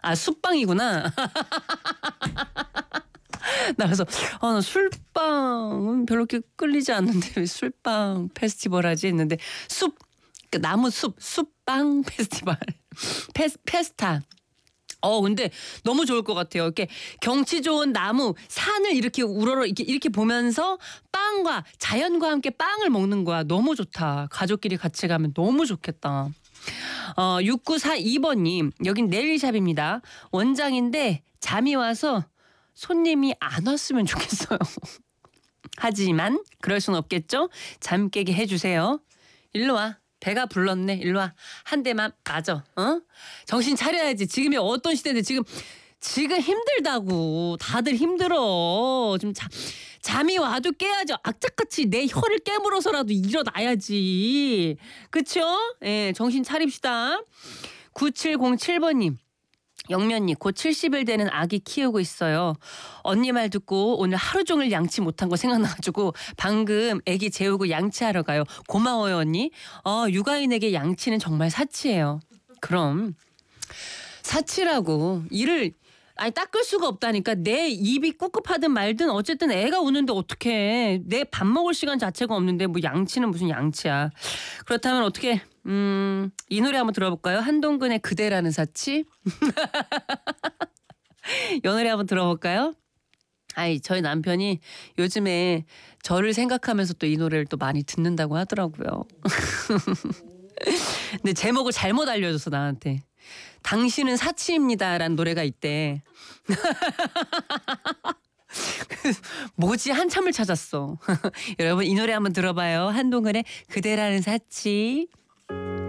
아, 숲빵이구나. 나 그래서 나 술빵은 별로 이렇게 끌리지 않는데 왜 술빵 페스티벌 하지 했는데 그 나무 숲빵 페스티벌 페스타. 근데 너무 좋을 것 같아요. 이렇게 경치 좋은 나무, 산을 이렇게 우러러 이렇게 보면서 빵과 자연과 함께 빵을 먹는 거야. 너무 좋다. 가족끼리 같이 가면 너무 좋겠다. 6942번님, 여긴 네일샵입니다. 원장인데 잠이 와서 손님이 안 왔으면 좋겠어요. 하지만 그럴 순 없겠죠? 잠 깨게 해주세요. 일로 와. 배가 불렀네. 일로 와. 한 대만 맞아. 정신 차려야지. 지금이 어떤 시대인데 지금 힘들다고. 다들 힘들어. 좀 잠이 와도 깨야죠. 악착같이 내 혀를 깨물어서라도 일어나야지. 그쵸? 예, 정신 차립시다. 9707번님. 영면님, 곧 70일 되는 아기 키우고 있어요. 언니 말 듣고 오늘 하루 종일 양치 못한 거 생각나가지고 방금 아기 재우고 양치하러 가요. 고마워요, 언니. 육아인에게 양치는 정말 사치예요. 그럼 사치라고 일을 닦을 수가 없다니까. 내 입이 꿉꿉하든 말든 어쨌든 애가 우는데 어떡해. 내 밥 먹을 시간 자체가 없는데 뭐 양치는 무슨 양치야. 그렇다면 어떻게 이 노래 한번 들어볼까요? 한동근의 그대라는 사치. 이 노래 한번 들어볼까요? 저희 남편이 요즘에 저를 생각하면서 또 이 노래를 또 많이 듣는다고 하더라고요. 근데 제목을 잘못 알려줘서 나한테. 당신은 사치입니다라는 노래가 있대. 뭐지? 한참을 찾았어. 여러분 이 노래 한번 들어봐요. 한동근의 그대라는 사치.